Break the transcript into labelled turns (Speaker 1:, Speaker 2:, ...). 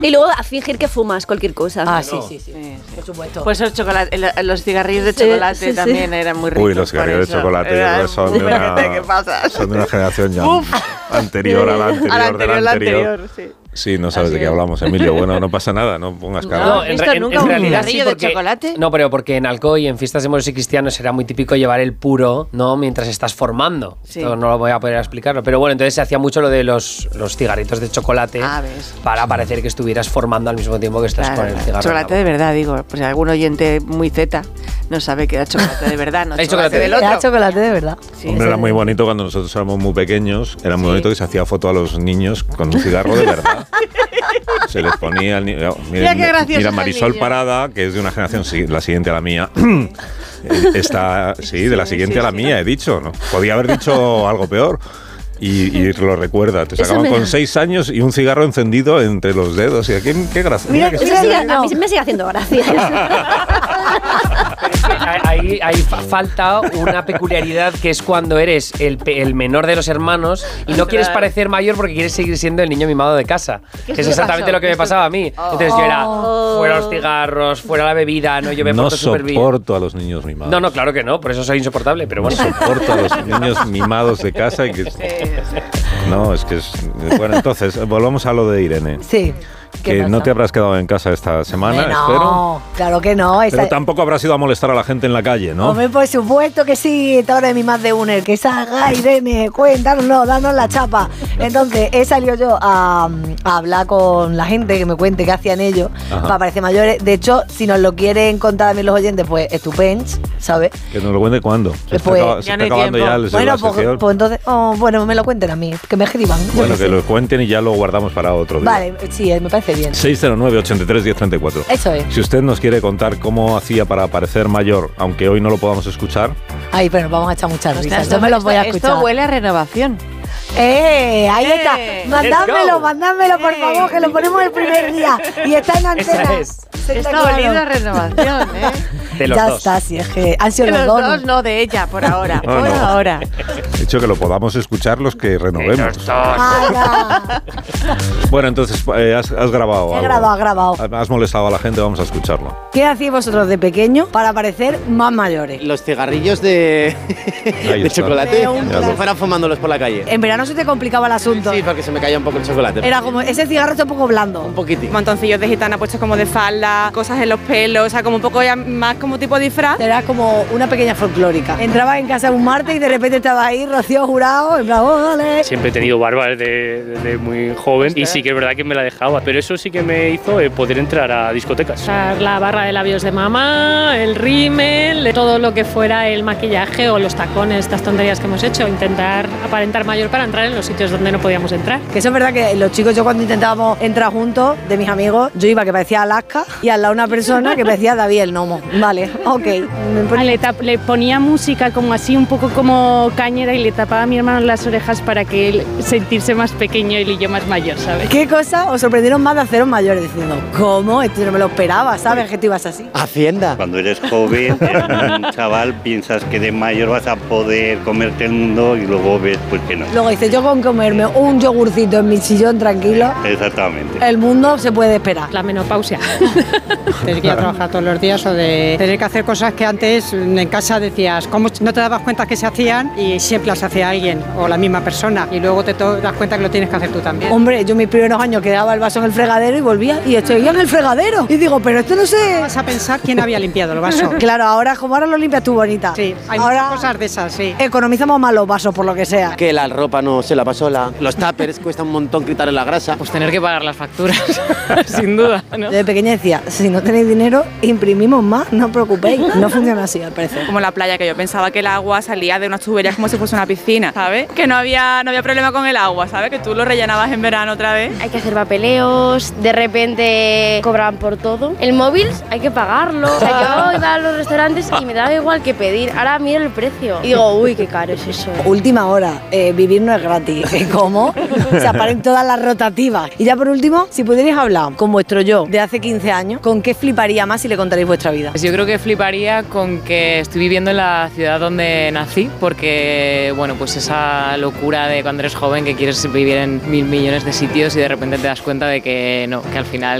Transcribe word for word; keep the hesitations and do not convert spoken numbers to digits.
Speaker 1: Y luego a fingir que fumas cualquier cosa.
Speaker 2: Ah, sí, sí, sí, sí, por supuesto.
Speaker 3: Pues los, chocolate, los cigarrillos de chocolate sí, sí, también sí. eran muy ricos.
Speaker 4: Uy, los cigarrillos de chocolate era, son, de una, ¿qué pasa? Son de una generación ya Uf. anterior a la anterior, a la anterior, de la anterior. La anterior sí. Sí, no sabes Así de qué es. hablamos, Emilio. Bueno, no pasa nada, no pongas cara.
Speaker 5: No, en, en,
Speaker 3: nunca
Speaker 5: en
Speaker 3: un
Speaker 5: realidad
Speaker 3: cigarrillo
Speaker 5: sí, porque,
Speaker 3: de chocolate?
Speaker 5: No, pero porque en Alcoy, en fiestas de moros y cristianos, era muy típico llevar el puro, ¿no? Mientras estás formando. Sí. Esto no lo voy a poder explicarlo. Pero bueno, entonces se hacía mucho lo de los, los cigarritos de chocolate ah, para parecer que estuvieras formando al mismo tiempo que estás claro, con el cigarro.
Speaker 3: Chocolate de verdad, digo. Pues algún oyente muy zeta no sabe que era chocolate de verdad, no chocolate, chocolate del otro.
Speaker 2: Era chocolate de verdad.
Speaker 4: Sí, Hombre, era muy bonito cuando nosotros éramos muy pequeños. Era muy sí. bonito que se hacía foto a los niños con un cigarro de verdad. Se les ponía el niño. Mira, mira, mira Marisol Parada, que es de una generación la siguiente a la mía. Está, sí, de la siguiente sí, a la sí, mía, he dicho. ¿no? Podía haber dicho algo peor. Y, y lo recuerda, te sacaban con seis años y un cigarro encendido entre los dedos. Y aquí, qué gracia.
Speaker 1: Mira, mira, mira, sigue, no. A mí me sigue haciendo gracia.
Speaker 5: Pero es que ahí, ahí falta una peculiaridad que es cuando eres el, el menor de los hermanos y no quieres parecer mayor porque quieres seguir siendo el niño mimado de casa. Que es exactamente lo que me pasaba a mí. Entonces yo era fuera los cigarros, fuera la bebida, no yo me porto súper bien.
Speaker 4: No soporto a los niños mimados.
Speaker 5: No, no, claro que no, por eso soy insoportable, pero bueno.
Speaker 4: No soporto a los niños mimados de casa y que... No, es que es... Bueno, entonces, volvamos a lo de Irene.
Speaker 2: Sí.
Speaker 4: Que pasa? No te habrás quedado en casa esta semana,
Speaker 2: no,
Speaker 4: espero.
Speaker 2: No, claro que no.
Speaker 4: Esa... Pero tampoco habrás ido a molestar a la gente en la calle, ¿no?
Speaker 2: Hombre, por supuesto que sí. Esta hora de mi más de uner. Que salga Irene, cuéntanos, danos la chapa. Entonces, he salido yo a, a hablar con la gente que me cuente qué hacían ellos Ajá. para parecer mayores. De hecho, si nos lo quieren contar a mí los oyentes, pues estupendo, ¿sabes?
Speaker 4: Que nos lo cuente cuándo. Se
Speaker 2: pues,
Speaker 4: está, se está
Speaker 2: no
Speaker 4: acabando ya el
Speaker 2: Bueno, pues, pues entonces, oh, bueno, me lo cuenten a mí, que me escriban.
Speaker 4: Bueno, que, que lo cuenten y ya lo guardamos para otro día.
Speaker 2: Vale, sí, me parece bien.
Speaker 4: seis cero nueve, ochenta y tres, diez treinta y cuatro.
Speaker 2: Eso es.
Speaker 4: Si usted nos quiere contar cómo hacía para parecer mayor, aunque hoy no lo podamos escuchar.
Speaker 2: Ay, pero nos vamos a echar muchas risas. Yo me los voy a escuchar.
Speaker 3: Esto huele a renovación.
Speaker 2: ¡Eh! Ahí eh, está. Mandádmelo, mandádmelo, por favor, que lo ponemos el primer día. Y está en antena.
Speaker 5: Esa es.
Speaker 3: Está oliendo a renovación, ¿eh?
Speaker 5: De los
Speaker 2: ya
Speaker 5: dos.
Speaker 2: está, si es que han sido
Speaker 3: de
Speaker 2: los,
Speaker 3: los
Speaker 2: dos.
Speaker 3: dos. No, de ella, por ahora.
Speaker 4: No,
Speaker 3: por
Speaker 4: no.
Speaker 3: ahora.
Speaker 4: He dicho que lo podamos escuchar los que renovemos. Bueno, entonces, eh, has, has grabado
Speaker 2: He
Speaker 4: algo.
Speaker 2: grabado, grabado.
Speaker 4: Has molestado a la gente, vamos a escucharlo.
Speaker 2: ¿Qué hacíais vosotros de pequeño para parecer más mayores?
Speaker 6: Los cigarrillos de, de chocolate, como fueran fumándolos por la calle.
Speaker 2: En verano se te complicaba el asunto.
Speaker 6: Sí, porque se me caía un poco el chocolate.
Speaker 2: Era como, ese cigarro está un poco blando.
Speaker 6: Un poquitín.
Speaker 7: Montoncillos de gitana puestos como de falda, cosas en los pelos, o sea, como un poco ya más como tipo disfraz.
Speaker 2: Era como una pequeña folclórica. Entrabas en casa un martes y de repente estaba ahí Rocío Jurado, en plan, oh, dale.
Speaker 8: Siempre he tenido barba desde, desde muy joven y sí que es verdad que me la dejaba, pero eso sí que me hizo eh, poder entrar a discotecas.
Speaker 9: La barra de labios de mamá, el rímel, todo lo que fuera el maquillaje o los tacones, estas tonterías que hemos hecho, intentar aparentar mayor para entrar en los sitios donde no podíamos entrar.
Speaker 2: Que eso es verdad que los chicos, yo cuando intentábamos entrar juntos, de mis amigos, yo iba que parecía Alaska y al lado una persona que parecía David el Nomo. Vale, ok.
Speaker 9: Ah, le, tap, le ponía música como así, un poco como cañera y le tapaba a mi hermano las orejas para que él sentirse más pequeño y yo más mayor, ¿sabes?
Speaker 2: ¿Qué cosa os sorprendieron más de haceros mayores? Diciendo, ¿cómo? Esto no me lo esperaba, ¿sabes? Que tú ibas así.
Speaker 6: Hacienda.
Speaker 10: Cuando eres joven, eres un chaval, piensas que de mayor vas a poder comerte el mundo y luego ves pues que no.
Speaker 2: Luego dices, yo con comerme un yogurcito en mi sillón tranquilo.
Speaker 10: Exactamente.
Speaker 2: El mundo se puede esperar.
Speaker 9: La menopausia.
Speaker 11: Tener que ir a trabajar todos los días o de tener que hacer cosas que antes en casa decías, ¿cómo no te dabas cuenta que se hacían? Y siempre las hacía alguien o la misma persona y luego te das cuenta que lo tienes que hacer tú también.
Speaker 2: Hombre, yo mis primeros años quedaba el vaso en el fregadero y volvía y estoy en el fregadero. Y digo, pero esto no sé...
Speaker 11: Vas a pensar quién había limpiado el vaso.
Speaker 2: Claro, ahora como ahora lo limpias tú, bonita.
Speaker 11: Sí, hay
Speaker 2: ahora
Speaker 11: muchas cosas de esas, sí.
Speaker 2: Economizamos más los vasos por lo que sea.
Speaker 6: Que la ropa no se lava sola. Los tuppers cuesta un montón quitarle la grasa.
Speaker 9: Pues tener que pagar las facturas, sin duda, ¿no?
Speaker 2: De pequeña decía, si no tenéis dinero, imprimimos más, no os preocupéis. No funciona así, al parecer.
Speaker 7: Como la playa, que yo pensaba que el agua salía de unas tuberías como si fuese una piscina, ¿sabes? Que no había, no había problema con el agua, ¿sabes? Que tú lo rellenabas en verano otra vez.
Speaker 1: Hay que hacer papeleos, de repente cobran por todo. El móvil hay que pagarlo. O sea, yo iba a los restaurantes y me daba igual que pedir. Ahora miro el precio y digo, uy, qué caro es eso.
Speaker 2: Última hora, eh, vivir no es cosas gratis. ¿Cómo? O sea, paren todas las rotativas. Y ya por último, si pudierais hablar con vuestro yo de hace quince años, ¿con qué fliparía más si le contaréis vuestra vida?
Speaker 12: Pues yo creo que fliparía con que estoy viviendo en la ciudad donde nací, porque, bueno, pues esa locura de cuando eres joven que quieres vivir en mil millones de sitios y de repente te das cuenta de que no, que al final